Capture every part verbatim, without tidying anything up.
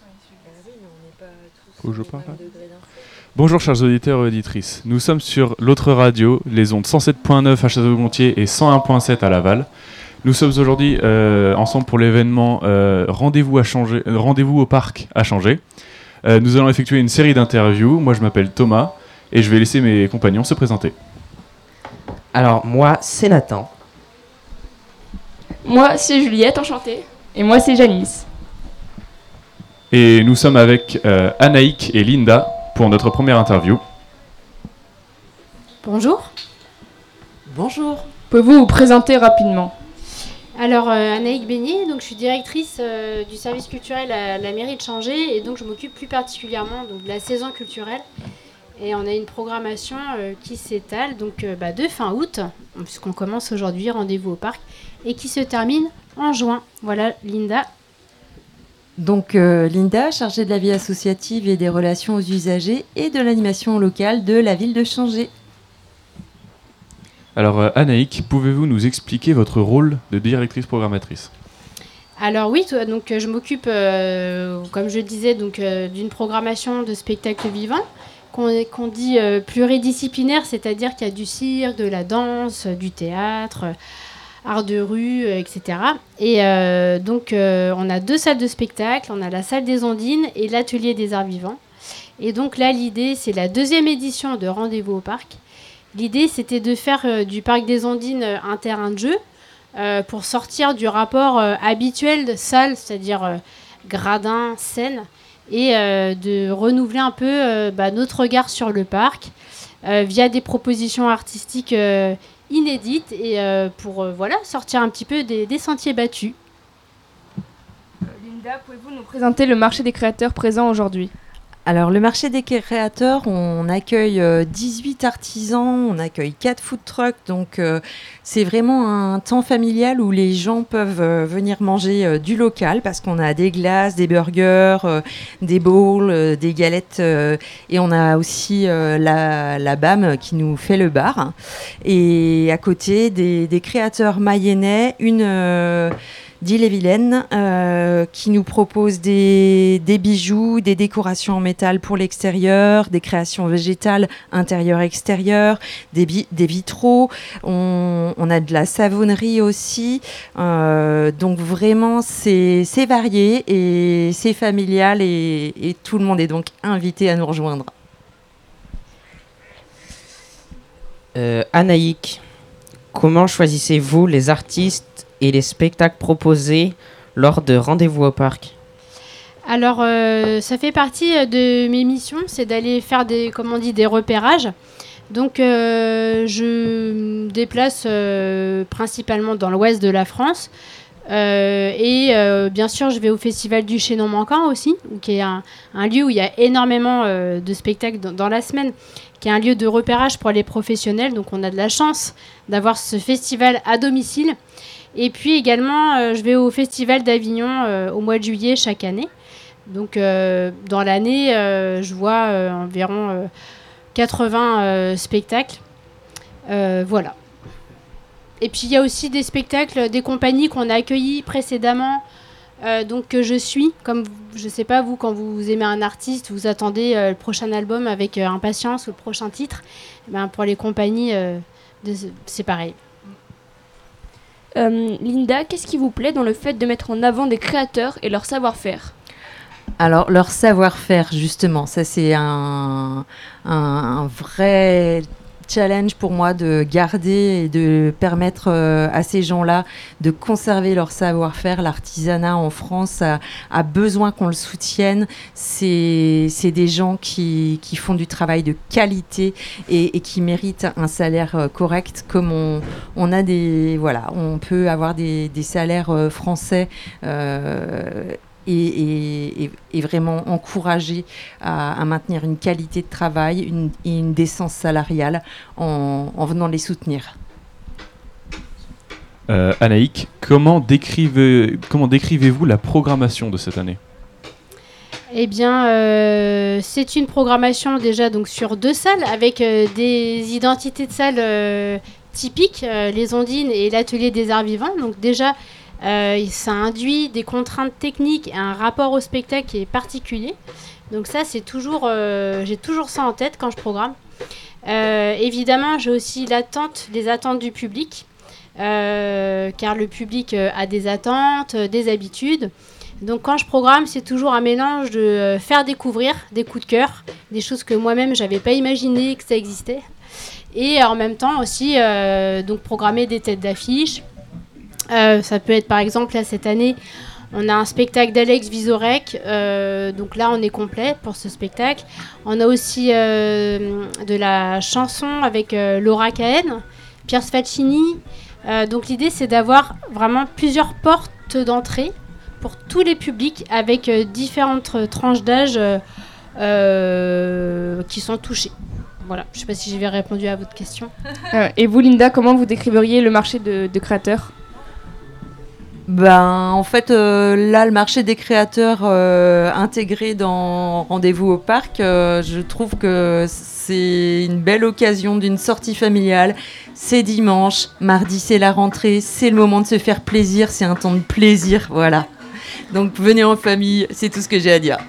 Faut que je parle, là. Bonjour chers auditeurs et auditrices, nous sommes sur l'autre radio, les ondes cent sept virgule neuf à Château-Gontier et cent un virgule sept à Laval. Nous sommes aujourd'hui euh, ensemble pour l'événement euh, Rendez-vous, à changer, euh, Rendez-vous au parc à changer. Euh, nous allons effectuer une série d'interviews. Moi je m'appelle Thomas et je vais laisser mes compagnons se présenter. Alors moi c'est Nathan. Moi c'est Juliette, enchantée. Et moi c'est Janice. Et nous sommes avec euh, Anaïk et Linda pour notre première interview. Bonjour. Bonjour. Pouvez-vous vous présenter rapidement ? Alors, euh, Anaïk Beignet, donc je suis directrice euh, du service culturel à la mairie de Changé et donc je m'occupe plus particulièrement donc, de la saison culturelle. Et on a une programmation euh, qui s'étale donc, euh, bah, de fin août, puisqu'on commence aujourd'hui, rendez-vous au parc, et qui se termine en juin. Voilà, Linda. Donc euh, Linda, chargée de la vie associative et des relations aux usagers et de l'animation locale de la ville de Changé. Alors euh, Anaïk, pouvez-vous nous expliquer votre rôle de directrice programmatrice ? Alors oui, toi, donc, euh, je m'occupe, euh, comme je disais, donc, euh, d'une programmation de spectacles vivants qu'on, qu'on dit euh, pluridisciplinaire, c'est-à-dire qu'il y a du cirque, de la danse, du théâtre, art de rue, euh, et cetera. Et euh, donc, euh, on a deux salles de spectacle. On a la salle des Ondines et l'atelier des arts vivants. Et donc là, l'idée, c'est la deuxième édition de Rendez-vous au parc. L'idée, c'était de faire euh, du parc des Ondines euh, un terrain de jeu euh, pour sortir du rapport euh, habituel de salle, c'est-à-dire euh, gradin, scène, et euh, de renouveler un peu euh, bah, notre regard sur le parc euh, via des propositions artistiques euh, inédite et euh, pour euh, voilà, sortir un petit peu des, des sentiers battus. Euh, Linda, pouvez-vous nous présenter le marché des créateurs présent aujourd'hui ? Alors le marché des créateurs, on accueille euh, dix-huit artisans, on accueille quatre food trucks, donc euh, c'est vraiment un temps familial où les gens peuvent euh, venir manger euh, du local parce qu'on a des glaces, des burgers, euh, des bowls, euh, des galettes euh, et on a aussi euh, la, la B A M qui nous fait le bar. Et à côté des, des créateurs mayennais, une... Euh, d'Ille-et-Vilaine, euh, qui nous propose des, des bijoux, des décorations en métal pour l'extérieur, des créations végétales intérieures-extérieures, des, bi- des vitraux. On, on a de la savonnerie aussi. Euh, donc vraiment, c'est, c'est varié et c'est familial et, et tout le monde est donc invité à nous rejoindre. Euh, Anaïk, comment choisissez-vous les artistes et les spectacles proposés lors de Rendez-vous au parc ? Alors, euh, ça fait partie de mes missions, c'est d'aller faire des, comme on dit, des repérages. Donc, euh, je me déplace euh, principalement dans l'ouest de la France. Euh, et euh, bien sûr, je vais au Festival du Chaînon Manquant aussi, qui est un, un lieu où il y a énormément euh, de spectacles dans, dans la semaine, qui est un lieu de repérage pour les professionnels. Donc, on a de la chance d'avoir ce festival à domicile. Et puis également, euh, je vais au Festival d'Avignon euh, au mois de juillet chaque année. Donc, euh, dans l'année, euh, je vois euh, environ euh, quatre-vingts euh, spectacles. Euh, voilà. Et puis, il y a aussi des spectacles des compagnies qu'on a accueillies précédemment, euh, donc que je suis. Comme, je ne sais pas, vous, quand vous aimez un artiste, vous attendez euh, le prochain album avec euh, impatience ou le prochain titre. Eh ben, pour les compagnies, euh, de, c'est pareil. Euh, Linda, qu'est-ce qui vous plaît dans le fait de mettre en avant des créateurs et leur savoir-faire ? Alors, leur savoir-faire, justement, ça c'est un, un, un vrai challenge pour moi de garder et de permettre euh, à ces gens-là de conserver leur savoir-faire. L'artisanat en France a, a besoin qu'on le soutienne. C'est, c'est des gens qui, qui font du travail de qualité et, et qui méritent un salaire euh, correct, comme on, on a des, voilà, on peut avoir des, des salaires euh, français euh, Et, et, et vraiment encourager à, à maintenir une qualité de travail une, et une décence salariale en, en venant les soutenir. Euh, Anaïk, comment, décrivez, comment décrivez-vous la programmation de cette année ? Eh bien, euh, c'est une programmation déjà donc, sur deux salles avec euh, des identités de salles euh, typiques, euh, les Ondines et l'Atelier des Arts Vivants. Donc déjà, Euh, ça induit des contraintes techniques et un rapport au spectacle qui est particulier. Donc ça, c'est toujours, euh, j'ai toujours ça en tête quand je programme. Euh, évidemment, j'ai aussi l'attente, les attentes du public, euh, car le public euh, a des attentes, euh, des habitudes. Donc quand je programme, c'est toujours un mélange de euh, faire découvrir des coups de cœur, des choses que moi-même, j'avais pas imaginé que ça existait. Et en même temps aussi, euh, donc programmer des têtes d'affiche. Euh, ça peut être par exemple, là, cette année, on a un spectacle d'Alex Vizorek, euh, donc là on est complet pour ce spectacle. On a aussi euh, de la chanson avec euh, Laura Cahen, Pierre Sfaccini. Euh, donc l'idée c'est d'avoir vraiment plusieurs portes d'entrée pour tous les publics avec euh, différentes tranches d'âge euh, euh, qui sont touchées. Voilà, je ne sais pas si j'ai répondu à votre question. Euh, et vous, Linda, comment vous décriveriez le marché de, de créateurs ? Ben, en fait, euh, là, le marché des créateurs euh, intégré dans Rendez-vous au parc, euh, je trouve que c'est une belle occasion d'une sortie familiale. C'est dimanche, mardi, c'est la rentrée, c'est le moment de se faire plaisir, c'est un temps de plaisir, voilà. Donc, venez en famille, c'est tout ce que j'ai à dire.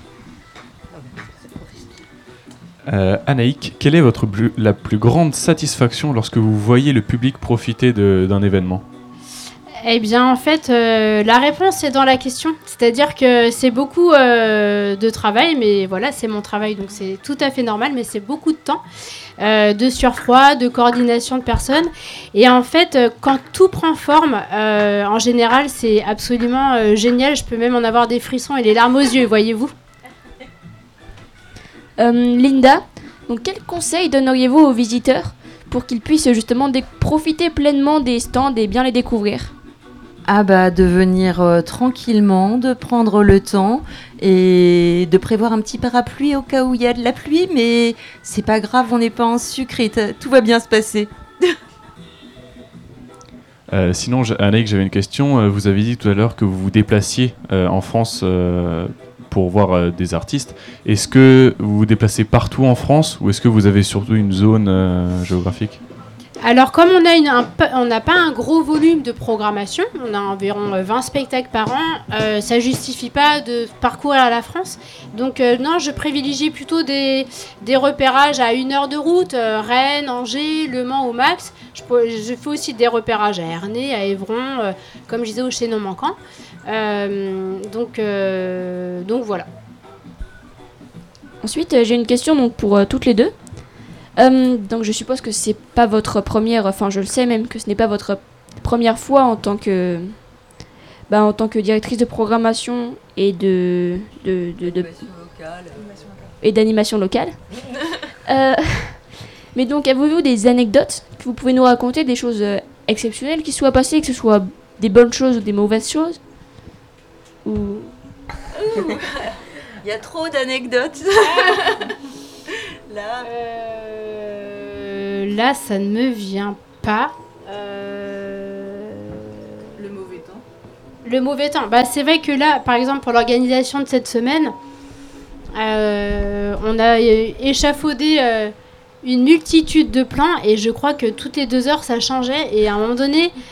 Euh, Anaïk, quelle est votre plus, la plus grande satisfaction lorsque vous voyez le public profiter de, d'un événement ? Eh bien, en fait, euh, la réponse est dans la question. C'est-à-dire que c'est beaucoup euh, de travail, mais voilà, c'est mon travail, donc c'est tout à fait normal, mais c'est beaucoup de temps, euh, de surfroid, de coordination de personnes. Et en fait, euh, quand tout prend forme, euh, en général, c'est absolument euh, génial. Je peux même en avoir des frissons et les larmes aux yeux, voyez-vous. Euh, Linda, donc quels conseils donneriez-vous aux visiteurs pour qu'ils puissent justement dé- profiter pleinement des stands et bien les découvrir ? Ah bah de venir euh, tranquillement, de prendre le temps et de prévoir un petit parapluie au cas où il y a de la pluie, mais c'est pas grave, on n'est pas en sucre et t- tout va bien se passer. Euh, sinon, j- Anaïk, j'avais une question. Euh, Vous avez dit tout à l'heure que vous vous déplaciez euh, en France euh, pour voir euh, des artistes. Est-ce que vous vous déplacez partout en France ou est-ce que vous avez surtout une zone euh, géographique ? Alors, comme on a une, un, on n'a pas un gros volume de programmation, on a environ vingt spectacles par an, euh, ça justifie pas de parcourir la France. Donc, euh, non, je privilégie plutôt des, des repérages à une heure de route, euh, Rennes, Angers, Le Mans au max. Je, je fais aussi des repérages à Ernée, à Évron, euh, comme je disais, au Chaînon Manquant. Euh, donc, euh, donc, voilà. Ensuite, euh, j'ai une question donc, pour euh, toutes les deux. Euh, donc je suppose que c'est pas votre première, enfin je le sais même que ce n'est pas votre première fois en tant que, bah, en tant que directrice de programmation et de, de, de, de et d'animation locale. euh, mais donc avez-vous des anecdotes que vous pouvez nous raconter, des choses euh, exceptionnelles qui soient passées, que ce soit des bonnes choses ou des mauvaises choses ou... Il y a trop d'anecdotes. Là. Euh, là, ça ne me vient pas. Euh... Le mauvais temps. Le mauvais temps. Bah, c'est vrai que là, par exemple, pour l'organisation de cette semaine, euh, on a échafaudé euh, une multitude de plans et je crois que toutes les deux heures, ça changeait. Et à un moment donné,